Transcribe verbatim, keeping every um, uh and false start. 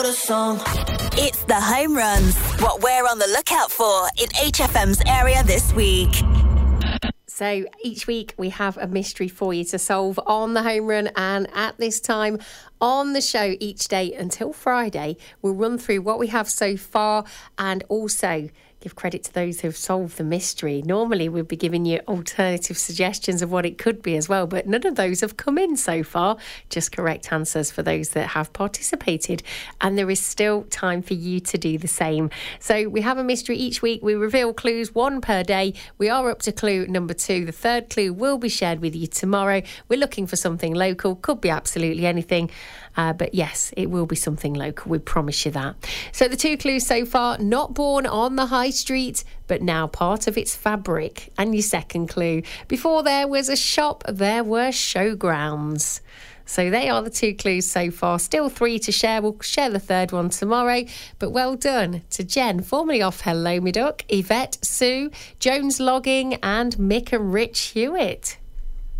It's the home runs, what we're on the lookout for in H F M's area this week. So each week we have a mystery for you to solve on the home run, and at this time on the show each day until Friday, we'll run through what we have so far and also give credit to those who've solved the mystery. Normally we'd be giving you alternative suggestions of what it could be as well, but none of those have come in so far. Just correct answers for those that have participated. And there is still time for you to do the same. So we have a mystery each week. We reveal clues, one per day. We are up to clue number two. The third clue will be shared with you tomorrow. We're looking for something local. Could be absolutely anything. Uh, but yes, it will be something local. We promise you that. So the two clues so far: not born on the high street, but now part of its fabric. And your second clue: before there was a shop, there were showgrounds. So they are the two clues so far. Still three to share. We'll share the third one tomorrow. But well done to Jen, formerly off Hello Me Duck, Yvette, Sue, Jones Logging, and Mick and Rich Hewitt.